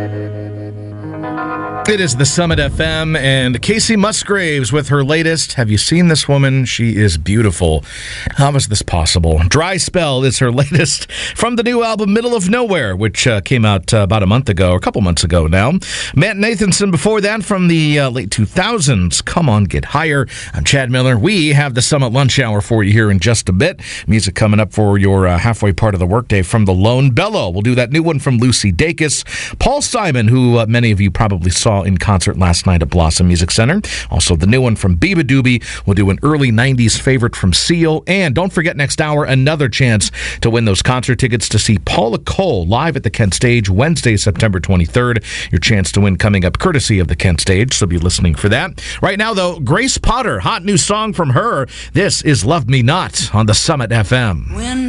It is the Summit FM and Casey Musgraves with her latest. Have you seen this woman? She is beautiful. How is this possible? Dry Spell is her latest from the new album Middle of Nowhere, which came out about a month ago, or a couple months ago now. Matt Nathanson before that from the late 2000s. Come on, get higher. I'm Chad Miller. We have the Summit Lunch Hour for you here in just a bit. Music coming up for your halfway part of the workday from the Lone Bellow. We'll do that new one from Lucy Dacus. Paul Simon, who many of you probably saw in concert last night at Blossom Music Center. Also, the new one from Biba Doobie. We'll do an early 90s favorite from Seal. And don't forget, next hour, another chance to win those concert tickets to see Paula Cole live at the Kent Stage Wednesday, September 23rd. Your chance to win coming up courtesy of the Kent Stage, so be listening for that. Right now, though, Grace Potter, hot new song from her. This is Love Me Not on the Summit FM.